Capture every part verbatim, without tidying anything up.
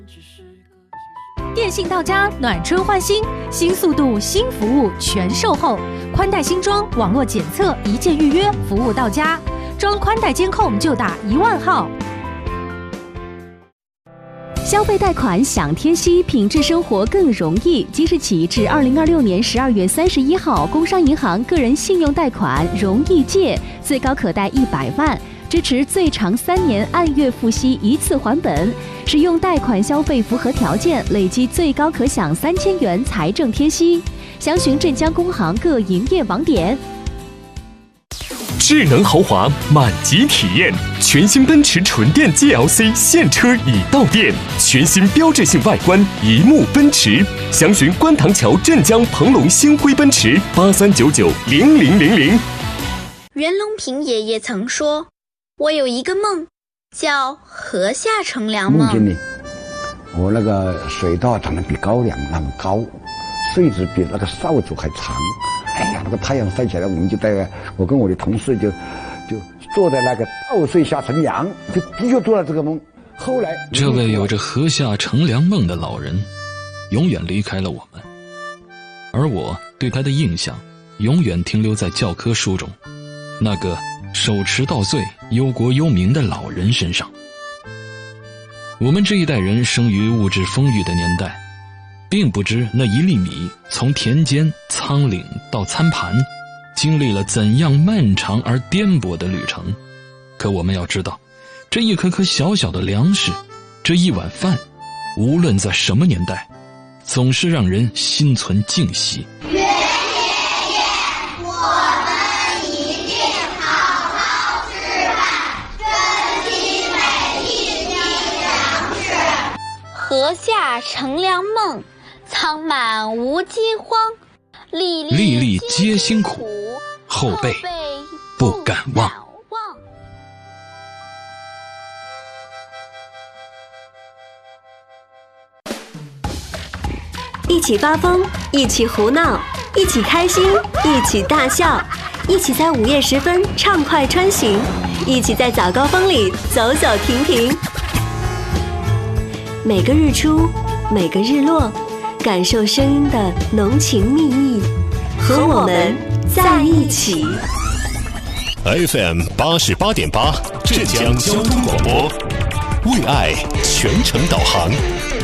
电信到家，暖春换新，新速度，新服务，全售后，宽带新装，网络检测，一键预约，服务到家。装宽带监控就打一万号。消费贷款享贴息，品质生活更容易。即日起至二零二六年十二月三十一号，工商银行个人信用贷款容易借，最高可贷一百万。支持最长三年按月付息一次还本，使用贷款消费符合条件，累计最高可享三千元财政贴息。详询镇江工行各营业网点。 智能豪华满级体验，全新奔驰纯电 G L C 现车已到店，全新标志性外观，一目奔驰。详询观塘桥镇江鹏龙星辉奔驰八三九九零零零零。 袁隆平爷爷曾说，我有一个梦，叫河下乘凉梦。 梦见呢，我那个水稻长得比高粱那么高，穗子比那个扫帚还长。哎呀，那个太阳晒起来，我们就在我跟我的同事就就坐在那个稻穗下乘凉，就的确做了这个梦。后来， 这位有着河下乘凉梦的老人，永远离开了我们，而我对他的印象，永远停留在教科书中，那个手持稻穗、忧国忧民的老人身上。我们这一代人生于物质丰裕的年代，并不知那一粒米从田间、仓廪到餐盘，经历了怎样漫长而颠簸的旅程。可我们要知道，这一颗颗小小的粮食，这一碗饭，无论在什么年代，总是让人心存敬惜。 袁爷爷，我们一定好好吃饭，珍惜每一粒粮食。 河下乘凉梦，仓满无饥荒，粒粒粒皆辛苦，后辈不敢忘。 一起发疯，一起胡闹，一起开心，一起大笑，一起在午夜时分畅快穿行，一起在早高峰里走走停停。每个日出，每个日落，感受声音的浓情蜜意，和我们在一起。 F M 八十八点八，镇江交通广播，为爱全程导航。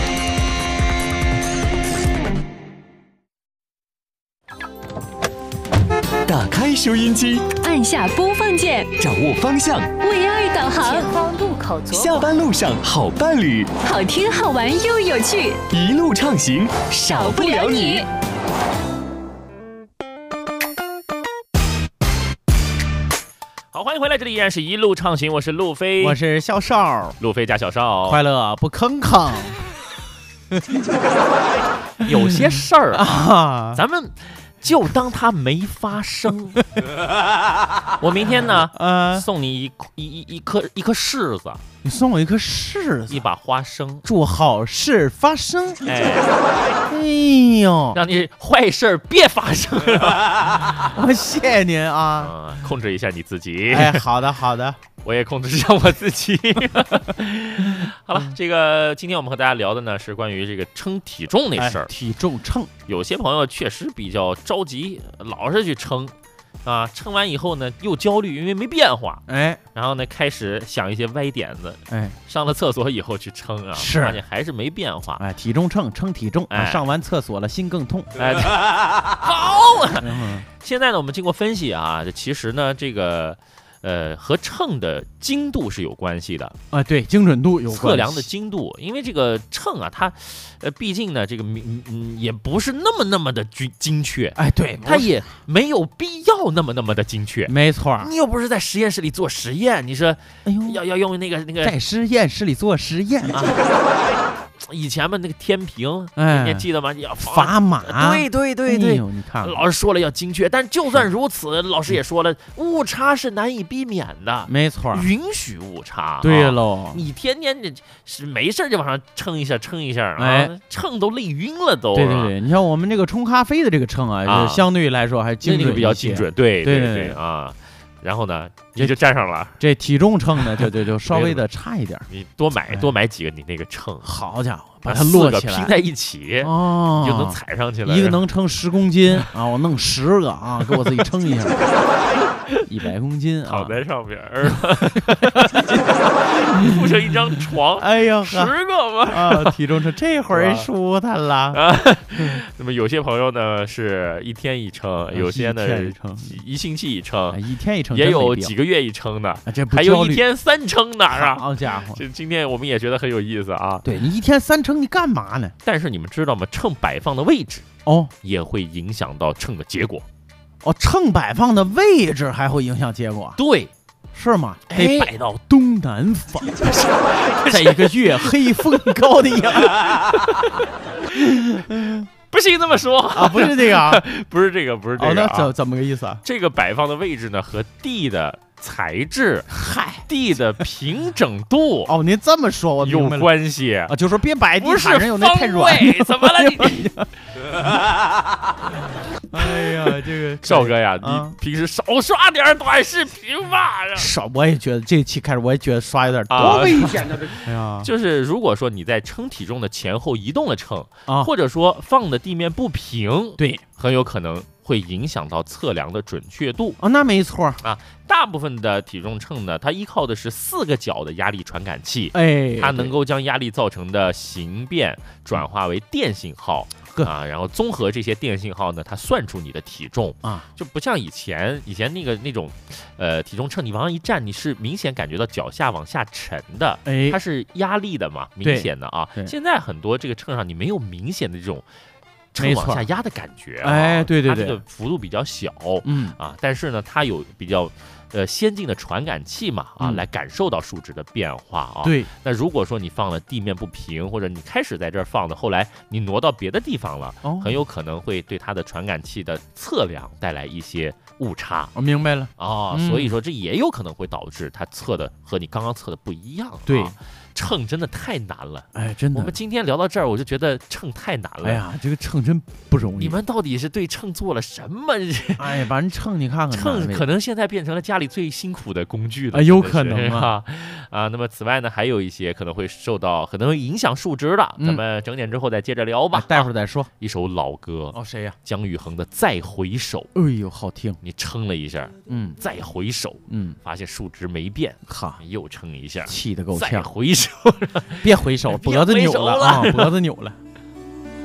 打开收音机， 按下播放键， 掌握方向， 为爱导航。 前方路口左下班路上好伴侣， 好听好玩又有趣， 一路畅行，少不了你。 好，欢迎回来，这里依然是一路畅行，我是路飞， 我是小邵， 路飞加小邵， 快乐不吭吭。 有些事儿啊， 咱们就当它没发生。我明天呢，呃，送你一一一一颗一颗柿子， 你送我一颗柿子， 一把花生， 祝好事发生。 哎， 哎呦， 让你坏事别发生。 我谢谢您啊、 嗯，控制一下你自己。 哎，好的好的， 我也控制一下我自己。好了，这个今天我们和大家聊的呢是关于这个称体重那事儿、 哎。体重称， 有些朋友确实比较着急，老是去称，啊，称完以后呢又焦虑，因为没变化， 哎， 然后呢开始想一些歪点子， 哎， 上了厕所以后去称啊， 是发现还是没变化， 哎，体重称称体重， 哎， 上完厕所了心更痛， 哎，好啊！ 嗯、 现在呢，我们经过分析啊，其实呢这个。呃，和秤的精度是有关系的啊，对，精准度有关系， 测量的精度，因为这个秤啊，它，呃，毕竟呢，这个嗯嗯也不是那么那么的精精确， 哎，对， 它也没有必要那么那么的精确， 没错， 你又不是在实验室里做实验，你说，哎呦，要要用那个那个在实验室里做实验啊。以前嘛，那个天平， 哎、 你还记得吗？要砝码， 对对对对， 哎、你看， 老师说了要精确，但就算如此，老师也说了，误差是难以避免的， 没错， 允许误差。 对喽、 啊，你天天这是没事就往上称一下，称一下， 哎， 啊、秤都累晕了都。 对对对，你像我们这个冲咖啡的这个秤啊，啊相对来说还精准， 那个比较精准，对对对对啊。然后呢， 你就占上了。 这体重秤呢，就就就稍微的差一点。 你多买多买几个，你那个秤， 好家伙，把它摞起来， 拼在一起， 哦， 你就能踩上去了。 一个能称十公斤啊，我弄十个啊，给我自己称一下，一百公斤啊， 躺在上边儿，铺成一张床， 哎呀， 十个嘛啊，体重秤这会儿舒坦了啊。那么有些朋友呢是一天一称，有些呢一星期一称， 一天一称， 也有几个月一称的， 这还有一天三称的啊。 好家伙， 这今天我们也觉得很有意思啊。 对你一天三称，你干嘛呢？ 但是你们知道吗？秤摆放的位置哦， 也会影响到秤的结果。 哦，秤摆放的位置还会影响结果？ 对， 是吗？ 得摆到东南方，在一个月黑风高的夜。 不行这么说啊，不是这个啊， 不是这个，不是这个、啊。 哦，那怎怎么个意思啊？ 这个摆放的位置呢，和地的材质、嗨，地的平整度， 哦，您这么说，我有关系啊，就说别摆地毯上有那太软， 怎么了你？ 哎呀，这个少哥呀，啊、你平时少刷点短视频吧。 少，我也觉得这期开始，我也觉得刷有点多， 多危险的这。哎呀， 就是如果说你在称体重的前后移动了秤， 啊， 或者说放的地面不平， 对， 很有可能会影响到测量的准确度。 哦，那没错啊。大部分的体重秤呢，它依靠的是四个角的压力传感器， 哎， 它能够将压力造成的形变转化为电信号。啊，然后综合这些电信号呢，它算出你的体重啊， 就不像以前以前那个那种，呃，体重秤你往上一站，你是明显感觉到脚下往下沉的， 哎， 它是压力的嘛，明显的啊。现在很多这个秤上你没有明显的这种秤往下压的感觉、啊， 哎，对对对， 它这个幅度比较小， 嗯啊，但是呢，它有比较。呃，先进的传感器嘛，啊， 嗯、 来感受到数值的变化啊。 对。 那如果说你放了地面不平，或者你开始在这儿放的，后来你挪到别的地方了， 哦、 很有可能会对它的传感器的测量带来一些误差。 我、哦、明白了啊、嗯，所以说这也有可能会导致它测的和你刚刚测的不一样、啊。 对。 秤真的太难了， 哎，真的。 我们今天聊到这儿，我就觉得秤太难了。 哎呀，这个秤真不容易。 你们到底是对秤做了什么？ 哎呀，把人秤你看看， 秤可能现在变成了家里最辛苦的工具了。 啊，有可能啊啊。那么此外呢，还有一些可能会受到，可能会影响数值的。 嗯、 咱们整点之后再接着聊吧。 哎、待会儿再说。 一首老歌哦，谁呀？ 姜育恒的《再回首》。 哎呦，好听。 你称了一下， 嗯， 再回首， 嗯， 发现数值没变， 哈， 又称一下， 气得够呛。 再回首。 别回首，脖子扭了啊！脖子扭了。